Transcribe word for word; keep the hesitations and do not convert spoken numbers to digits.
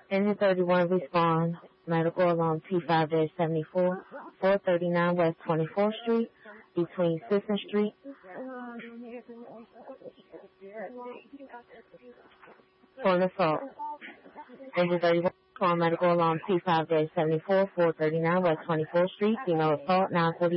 Engine thirty-one respond. Medical along P five seventy-four, four thirty-nine West twenty-fourth Street, between Sisson Street. For an assault. Engine thirty-one respond. Medical along P five seventy-four, four thirty-nine West twenty-fourth Street, female assault, nine forty.